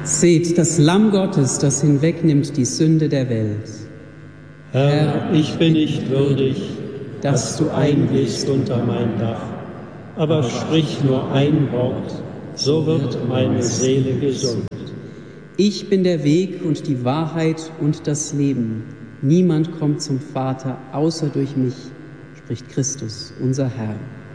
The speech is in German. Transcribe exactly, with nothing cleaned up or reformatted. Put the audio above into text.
Seht das Lamm Gottes, das hinwegnimmt die Sünde der Welt. Herr, ich bin nicht würdig, dass du eingehst unter mein Dach, aber sprich nur ein Wort, so wird meine Seele gesund. Ich bin der Weg und die Wahrheit und das Leben. Niemand kommt zum Vater außer durch mich, spricht Christus, unser Herr.